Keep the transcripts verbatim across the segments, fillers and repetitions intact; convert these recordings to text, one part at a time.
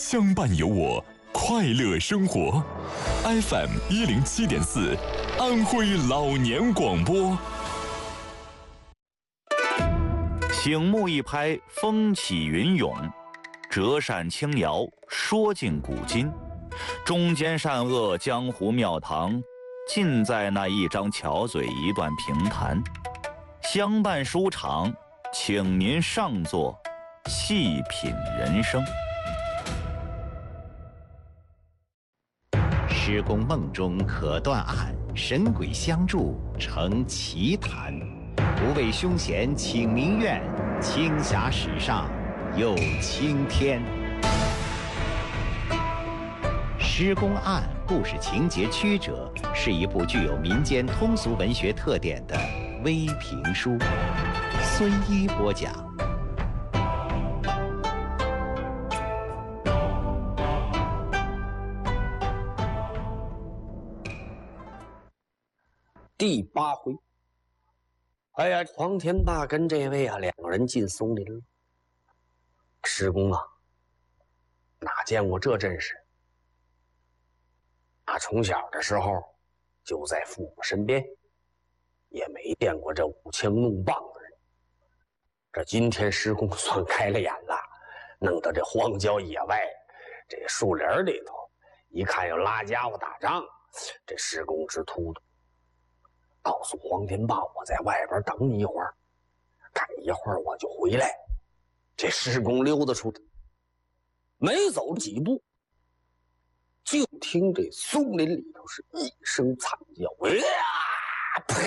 相伴有我，快乐生活。F M 一零七点四，安徽老年广播。 醒目一拍，风起云涌；折扇轻摇，说尽古今。中间善恶，江湖庙堂，尽在那一张巧嘴，一段评弹。相伴书场，请您上座，细品人生。 施公梦中可断案，神鬼相助成奇谈。不畏凶险请民怨，青霞史上有青天。施公案故事情节曲折，是一部具有民间通俗文学特点的微评书。孙一播讲。 第八回，哎呀，黄天霸跟这位啊两个人进松林了。施公啊，哪见过这阵势？他从小的时候就在父母身边，也没见过这舞枪弄棒的人。这今天施公算开了眼了，弄到这荒郊野外，这树林里头，一看要拉家伙打仗，这施公直突突。告诉黄天霸，我在外边等你一会儿，赶一会儿我就回来。这施公溜达出去，没走几步，就听这松林里头是一声惨叫，呀！呸！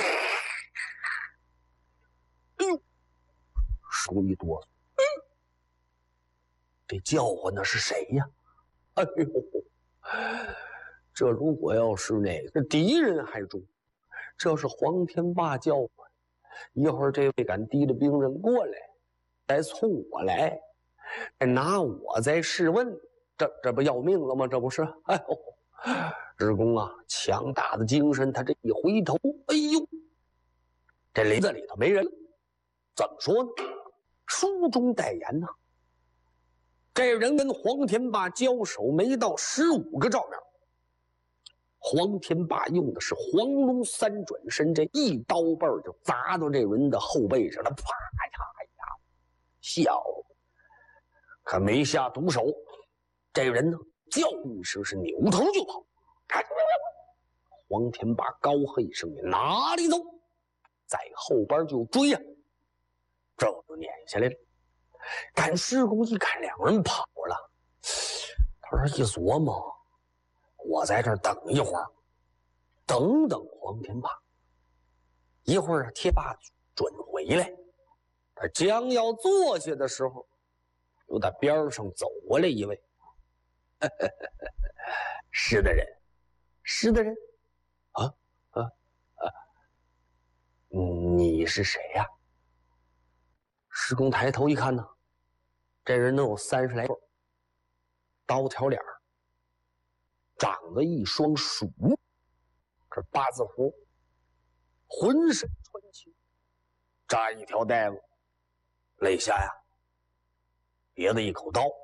哎呦，施公一哆嗦，嗯，这叫唤的是谁呀？哎呦，这如果要是那个敌人还中。这是黄天霸叫唤，一会儿这位敢提着兵刃过来，再冲我来，再拿我再试问，这这不要命了吗？这不是？哎呦，施公啊，强大的精神，他这一回头，哎呦，这林子里头没人了。怎么说呢？书中代言呐、啊，这人跟黄天霸交手没到十五个照面。黄天霸用的是黄龙三转身，这一刀背就砸到这人的后背上了，啪呀呀，笑，可没下毒手。这人呢，叫一声是扭头就跑。黄天霸高喝一声：“你哪里走？”在后边就追呀、啊，这就撵下来了。赶施公一看两人跑了，他说一琢磨。我在这儿等一会儿，等等黄天霸。一会儿贴霸准回来。他将要坐下的时候，由他边上走过来一位，施大人，施大人，啊啊啊！你是谁呀、啊？施公抬头一看呢，这人能有三十来岁，刀条脸儿。长了一双鼠，这八字胡，浑身穿青，扎一条带子，肋下呀别的一口刀，